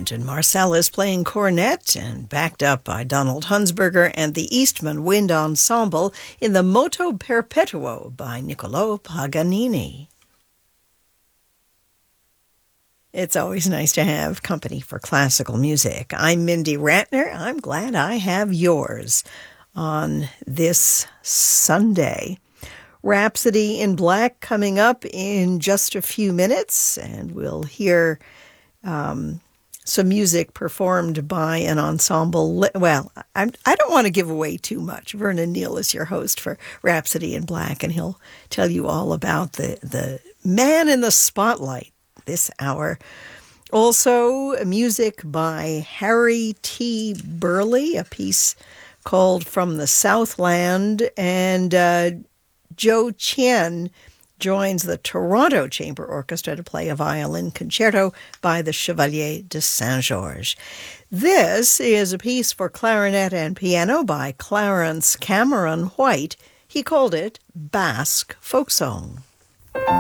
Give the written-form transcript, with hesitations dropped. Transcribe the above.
Wynton Marsalis playing cornet and backed up by Donald Hunsberger and the Eastman Wind Ensemble in the Moto Perpetuo by Niccolò Paganini. It's always nice to have company for classical music. I'm Mindy Ratner. I'm glad I have yours on this Sunday. Rhapsody in Black coming up in just a few minutes, and we'll hear some music performed by an ensemble. Well, I don't want to give away too much. Vernon Neal is your host for Rhapsody in Black, and he'll tell you all about the man in the spotlight this hour. Also, music by Harry T. Burley, a piece called From the Southland, and Joe Chien joins the Toronto Chamber Orchestra to play a violin concerto by the Chevalier de Saint-Georges. This is a piece for clarinet and piano by Clarence Cameron White. He called it Basque Folk Song.